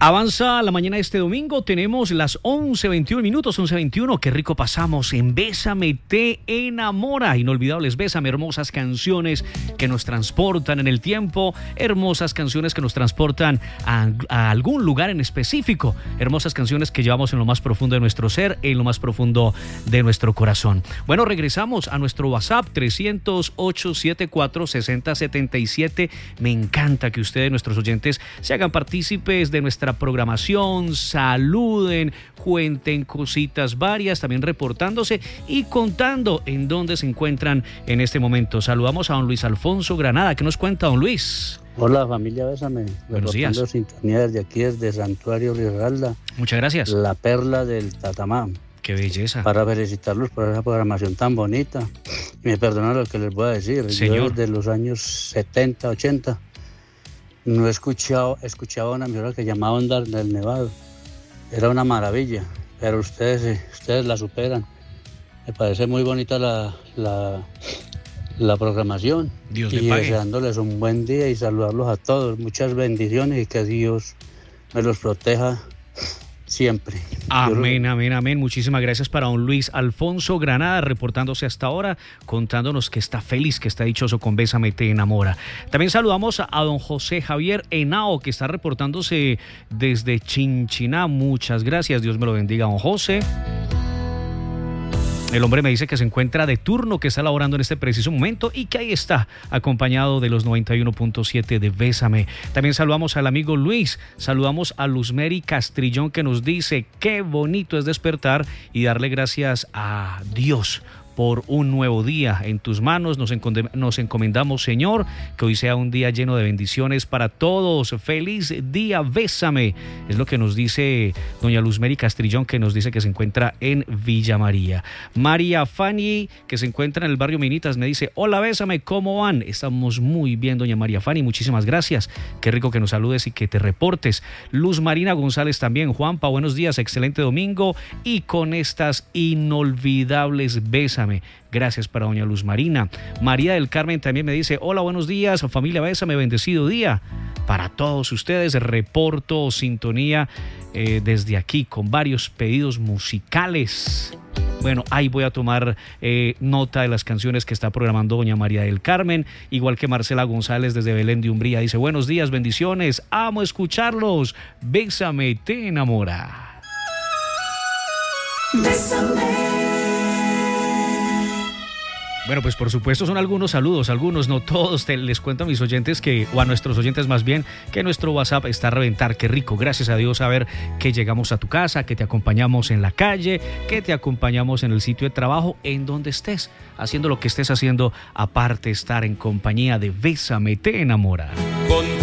Avanza la mañana de este domingo, tenemos las 11:21 minutos, 11:21, qué rico pasamos en Bésame te enamora, inolvidables Bésame, hermosas canciones que nos transportan en el tiempo, hermosas canciones que nos transportan a algún lugar en específico, hermosas canciones que llevamos en lo más profundo de nuestro ser, en lo más profundo de nuestro corazón. Bueno, regresamos a nuestro WhatsApp 300-874-6077, me encanta que ustedes, nuestros oyentes, se hagan partícipes de nuestra programación, saluden, cuenten cositas varias, también reportándose y contando en dónde se encuentran en este momento. Saludamos a don Luis Alfonso Granada. ¿Qué nos cuenta, don Luis? Hola, familia Bésame. Buenos días. Sintonía desde aquí, desde Santuario Risaralda. Muchas gracias. La perla del Tatamá. Qué belleza. Para felicitarlos por esa programación tan bonita. Y me perdonan lo que les voy a decir. Señor. Yo desde los años 70, 80... no escuchaba una emisora que llamaba Onda del Nevado. Era una maravilla, pero ustedes la superan. Me parece muy bonita la programación. Dios y le pague. Deseándoles un buen día y saludarlos a todos. Muchas bendiciones y que Dios me los proteja siempre. Amén, amén, amén. Muchísimas gracias para don Luis Alfonso Granada, reportándose hasta ahora, contándonos que está feliz, que está dichoso con Bésame te enamora. También saludamos a don José Javier Henao, que está reportándose desde Chinchiná. Muchas gracias, Dios me lo bendiga, don José. El hombre me dice que se encuentra de turno, que está laborando en este preciso momento y que ahí está, acompañado de los 91.7 de Bésame. También saludamos al amigo Luis, saludamos a Luzmeri Castrillón, que nos dice qué bonito es despertar y darle gracias a Dios por un nuevo día. En tus manos nos encomendamos, Señor, que hoy sea un día lleno de bendiciones para todos. Feliz día, Bésame. Es lo que nos dice doña Luzmeri Castrillón, que nos dice que se encuentra en Villa María. María Fanny, que se encuentra en el barrio Minitas, me dice: hola, Bésame, ¿cómo van? Estamos muy bien, doña María Fanny, muchísimas gracias. Qué rico que nos saludes y que te reportes. Luz Marina González también. Juanpa, buenos días, excelente domingo y con estas inolvidables Bésame. Gracias para doña Luz Marina. María del Carmen también me dice: hola, buenos días, familia Bésame, bendecido día para todos ustedes. Reporto sintonía desde aquí con varios pedidos musicales. Bueno, ahí voy a tomar nota de las canciones que está programando doña María del Carmen, igual que Marcela González desde Belén de Umbría. Dice: buenos días, bendiciones, amo escucharlos. Bésame te enamora. Bésame. Bueno, pues por supuesto son algunos saludos, algunos, no todos. Les cuento a mis oyentes o a nuestros oyentes más bien, que nuestro WhatsApp está a reventar. Qué rico, gracias a Dios, saber que llegamos a tu casa, que te acompañamos en la calle, que te acompañamos en el sitio de trabajo, en donde estés, haciendo lo que estés haciendo, aparte estar en compañía de Bésame te enamora.